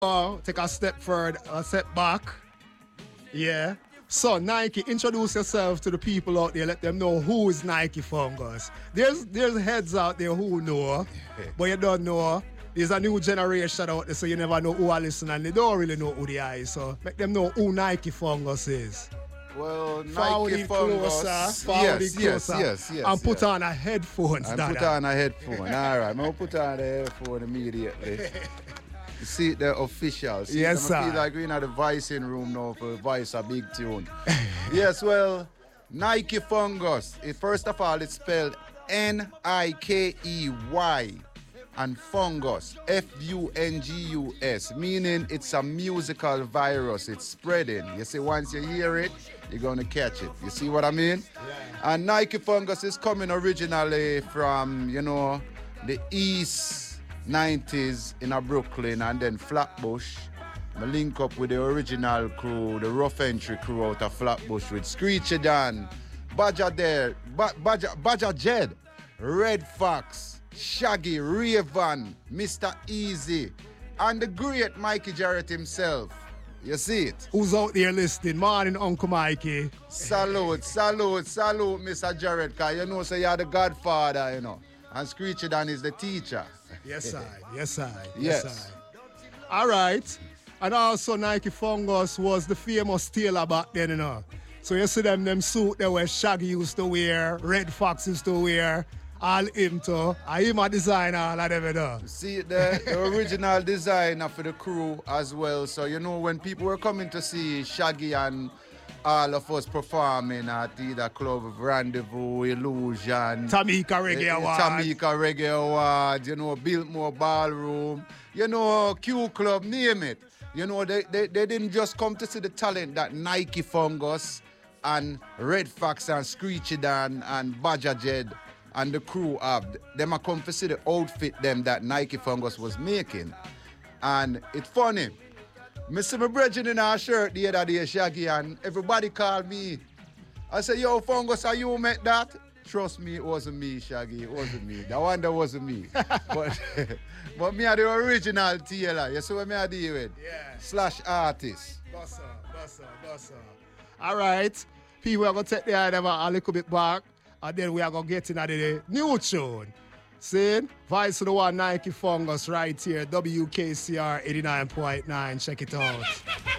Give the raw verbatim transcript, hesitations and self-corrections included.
uh, take a step further, a step back. Yeah. So Nike, introduce yourself to the people out there. Let them know who is Nike Fungus. There's there's heads out there who know, but you don't know. There's a new generation out there, so you never know who are listening, and they don't really know who they are. So make them know who Nike Fungus is. Well, forward Nike it Fungus. closer, forward yes, it closer, yes, yes, yes. and put yes. on a headphones. And Dada. put on a headphone. All right, I'm gonna put on the headphone immediately. You see the officials. See, Yes, I feel sir. like we're in the voicing room now for voice a big tune. Yes, well, Nike Fungus. It, first of all, it's spelled N I K E Y. And fungus, F U N G U S, meaning it's a musical virus. It's spreading. You see, once you hear it, you're going to catch it. You see what I mean? Yeah. And Nike Fungus is coming originally from, you know, the East nineties in a Brooklyn and then Flatbush. I link up with the original crew, the Rough Entry crew out of Flatbush with Screechy Dan, Badger Dare, ba- Badger, Badger Jed, Red Fox, Shaggy, Raven, Mister Easy, and the great Mikey Jarrett himself. You see it? Who's out there listening? Morning, Uncle Mikey. Salute, salute, salute, Mister Jarrett, because you know, so you're the godfather, you know. And Screechy Dan is the teacher. Yes, I. Yes, I. Yes. Yes, I. All right. And also Nike Fungus was the famous tailor back then, you know. So you see them, them suit they were Shaggy used to wear, Red Fox used to wear. All him too. I him a designer, all of them, you know. See, the, the original designer for the crew as well. So, you know, when people were coming to see Shaggy and all of us performing at either Club of Rendezvous, Illusion, Tamika Reggae uh, Award. Tamika Reggae Award, you know, Biltmore Ballroom, you know, Q Club, name it. You know, they, they, they didn't just come to see the talent that Nike Fungus and Red Fox and Screechy Dan and Badger Jed and the crew have. Them a come to see the outfit them that Nike Fungus was making. And it's funny. I see my brethren in our shirt the other day, Shaggy, and everybody called me. I said, yo, Fungus, are you make that? Trust me, it wasn't me, Shaggy. It wasn't me. That one that wasn't me. but but me are the original tailor. You see what me I deal with? Yeah. Slash artist. Bossa, bossa, bossa. All right. People are going to take the item a little bit back. And then we are going to get into the new tune. See? Vice of the one Nike Fungus right here. W K C R eighty-nine point nine. Check it out.